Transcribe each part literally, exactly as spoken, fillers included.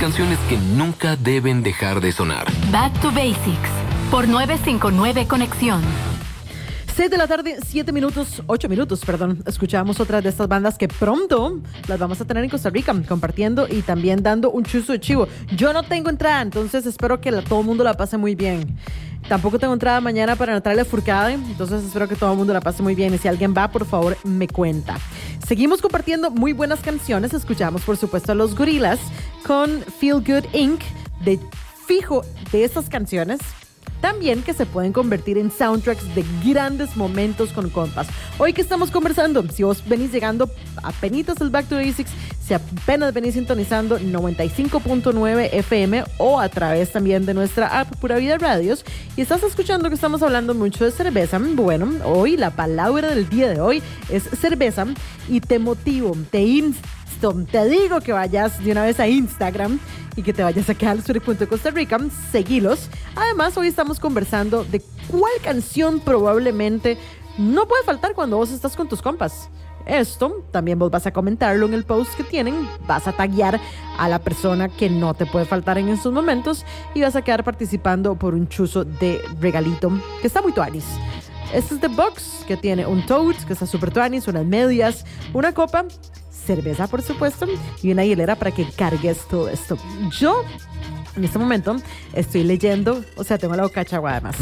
canciones que nunca deben dejar de sonar. Back to Basics, por novecientos cincuenta y nueve Conexión. seis de la tarde, siete minutos, ocho minutos, perdón. Escuchamos otra de estas bandas que pronto las vamos a tener en Costa Rica, compartiendo y también dando un chuzo de chivo. Yo no tengo entrada, entonces espero que la, todo el mundo la pase muy bien. Tampoco tengo entrada mañana para Natalia Furcade, entonces espero que todo el mundo la pase muy bien. Y si alguien va, por favor, me cuenta. Seguimos compartiendo muy buenas canciones. Escuchamos, por supuesto, a los Gorillaz con Feel Good incorporated. De fijo de estas canciones, también que se pueden convertir en soundtracks de grandes momentos con compas. Hoy que estamos conversando, si vos venís llegando apenitas al Back to Basics, si apenas venís sintonizando noventa y cinco punto nueve F M o a través también de nuestra app Pura Vida Radios y estás escuchando que estamos hablando mucho de cerveza, bueno, hoy la palabra del día de hoy es cerveza y te motivo, te insto, te digo que vayas de una vez a Instagram y que te vayas acá al sur punto de Costa Rica, seguilos. Además, hoy estamos conversando de cuál canción probablemente no puede faltar cuando vos estás con tus compas. Esto también vos vas a comentarlo en el post que tienen, vas a taguear a la persona que no te puede faltar en esos momentos y vas a quedar participando por un chuzo de regalito que está muy tuanis. Este es The Box, que tiene un tote, que está súper tuanis, unas medias, una copa, cerveza, por supuesto, y una hielera para que cargues todo esto. Yo, en este momento, estoy leyendo, o sea, tengo la boca chagua además.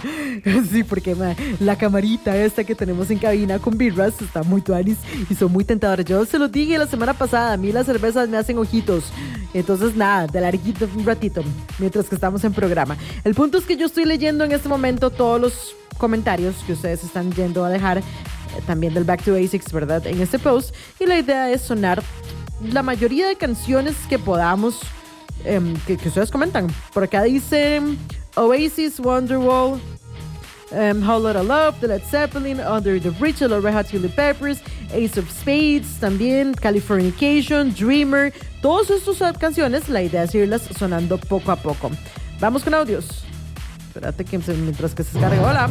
Sí, porque ma, la camarita esta que tenemos en cabina con birras está muy tuanis y son muy tentadoras. Yo se los dije la semana pasada, a mí las cervezas me hacen ojitos. Entonces, nada, de larguito un ratito, mientras que estamos en programa. El punto es que yo estoy leyendo en este momento todos los comentarios que ustedes están yendo a dejar, eh, también del Back to Basics, ¿verdad? En este post. Y la idea es sonar la mayoría de canciones que podamos, eh, que, que ustedes comentan. Por acá dice Oasis, Wonderwall, um, Whole Lotta Love, The Led Zeppelin, Under the Bridge, The Red Hot Chili Peppers, Ace of Spades, también Californication, Dreamer. Todas estas canciones, la idea es irlas sonando poco a poco. Vamos con audios. Espérate que se, mientras que se descarga. Hola.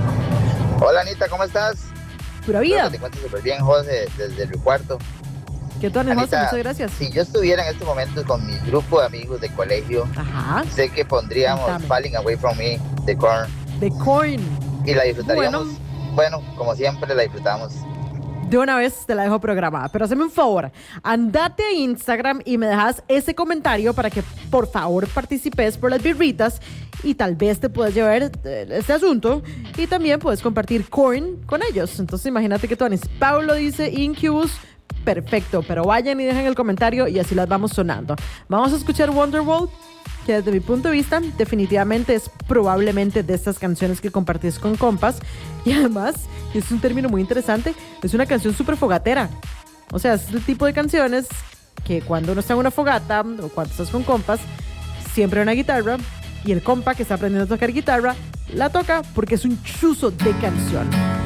Hola Anita, ¿cómo estás? Pura vida. Te encuentro súper bien, José, desde el cuarto. ¿Qué tal, José? Muchas gracias. Si yo estuviera en este momento con mi grupo de amigos de colegio, ajá, sé que pondríamos Cuéntame. Falling Away From Me de Korn. De Korn. Y la disfrutaríamos. Bueno. bueno, como siempre la disfrutamos. De una vez te la dejo programada, pero hazme un favor, andate a Instagram y me dejas ese comentario para que por favor participes por las birritas y tal vez te puedas llevar este asunto y también puedes compartir Korn con ellos. Entonces imagínate que tú Anis. Paulo dice Incubus, perfecto, pero vayan y dejen el comentario y así las vamos sonando. Vamos a escuchar Wonderwall, que desde mi punto de vista definitivamente es probablemente de estas canciones que compartís con compas y además, y es un término muy interesante, es una canción súper fogatera. O sea, es el tipo de canciones que cuando uno está en una fogata o cuando estás con compas, siempre hay una guitarra y el compa que está aprendiendo a tocar guitarra la toca porque es un chuzo de canción.